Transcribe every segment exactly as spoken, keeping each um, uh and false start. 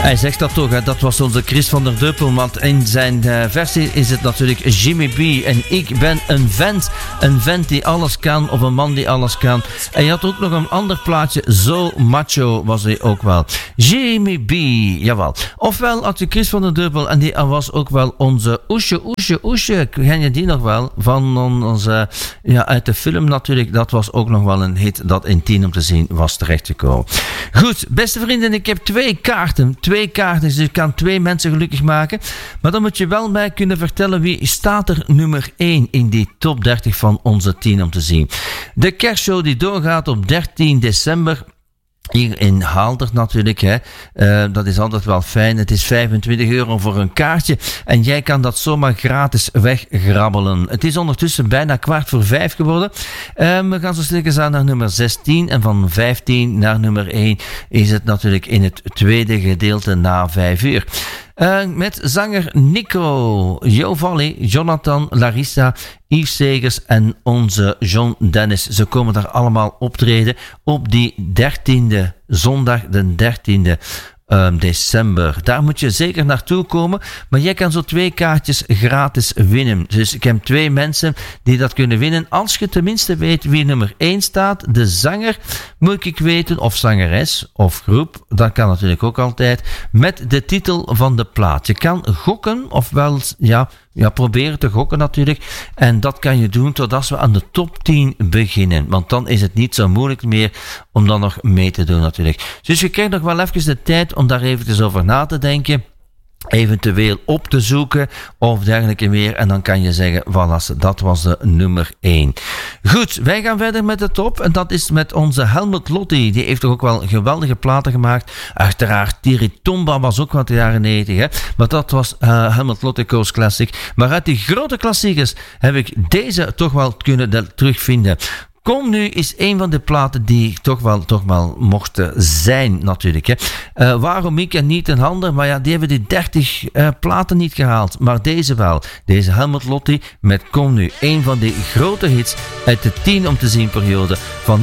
Hij zegt dat toch, hè? Dat was onze Chris van der Duppel, want in zijn uh, versie is het natuurlijk Jimmy B. En ik ben een vent, een vent die alles kan, of een man die alles kan. En je had ook nog een ander plaatje, Zo Macho was hij ook wel. Jimmy B, jawel. Ofwel had je Chris van der Duppel en die was ook wel onze Oesje, Oesje, Oesje. Ken je die nog wel? Van onze, ja, uit de film natuurlijk. Dat was ook nog wel een hit dat in tien om te zien was terechtgekomen. Goed, beste vrienden, ik heb twee kaarten. Twee kaarten, dus ik kan twee mensen gelukkig maken. Maar dan moet je wel mij kunnen vertellen wie staat er nummer één in die top dertig van onze tien om te zien. De kerstshow die doorgaat op dertien december. Hier in Haaldert natuurlijk, hè. Uh, dat is altijd wel fijn. Het is vijfentwintig euro voor een kaartje. En jij kan dat zomaar gratis weggrabbelen. Het is ondertussen bijna kwart voor vijf geworden. Uh, we gaan zo stilletjes aan naar nummer zestien. En van vijftien naar nummer één is het natuurlijk in het tweede gedeelte na vijf uur. Uh, met zanger Nico, Jo Valley, Jonathan, Larissa, Yves Segers en onze John Dennis. Ze komen daar allemaal optreden op die dertiende, zondag de dertiende um, december. Daar moet je zeker naartoe komen, maar jij kan zo twee kaartjes gratis winnen. Dus ik heb twee mensen die dat kunnen winnen. Als je tenminste weet wie nummer één staat, de zanger moet ik weten, of zangeres, of groep, dat kan natuurlijk ook altijd, met de titel van de plaat. Je kan gokken, ofwel, ja, ja, proberen te gokken natuurlijk. En dat kan je doen totdat we aan de top tien beginnen. Want dan is het niet zo moeilijk meer om dan nog mee te doen natuurlijk. Dus je krijgt nog wel even de tijd om daar eventjes over na te denken. Eventueel op te zoeken of dergelijke meer. En dan kan je zeggen, voilà, dat was de nummer één. Goed, wij gaan verder met de top. En dat is met onze Helmut Lotti. Die heeft toch ook wel geweldige platen gemaakt. Uiteraard, Tiritomba was ook wat de jaren negentig. Hè? Maar dat was uh, Helmut Lotti Coast Classic. Maar uit die grote klassiekers heb ik deze toch wel kunnen de- terugvinden. Kom nu is een van de platen die toch wel, toch wel mochten zijn natuurlijk. Hè. Uh, waarom ik en niet een ander, maar ja, die hebben die dertig uh, platen niet gehaald. Maar deze wel. Deze Helmut Lotti met Kom nu. Een van die grote hits uit de tien om te zien periode van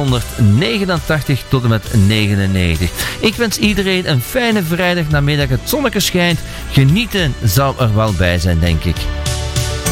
negentien tot en met negenennegentig. Ik wens iedereen een fijne vrijdag namiddag. Het zonnetje schijnt. Genieten zou er wel bij zijn, denk ik.